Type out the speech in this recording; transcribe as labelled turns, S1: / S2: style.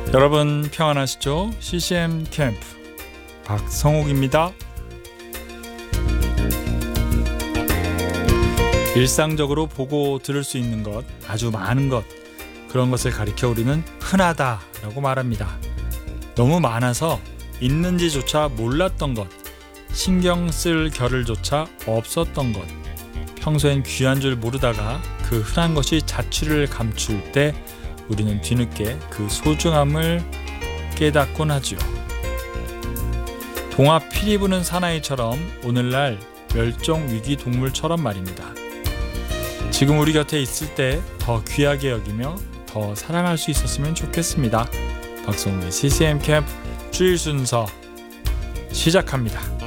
S1: 여러분 평안하시죠? CCM 캠프 박성욱입니다. 일상적으로 보고 들을 수 있는 것, 아주 많은 것, 그런 것을 가리켜 우리는 흔하다라고 말합니다. 너무 많아서 있는지조차 몰랐던 것, 신경 쓸 겨를조차 없었던 것, 평소엔 귀한 줄 모르다가 그 흔한 것이 자취를 감출 때 우리는 뒤늦게 그 소중함을 깨닫곤 하지요. 동화 피리 부는 사나이처럼 오늘날 멸종 위기 동물처럼 말입니다. 지금 우리 곁에 있을 때 더 귀하게 여기며 더 사랑할 수 있었으면 좋겠습니다. 박성욱의 CCM 캠프 주일 순서 시작합니다.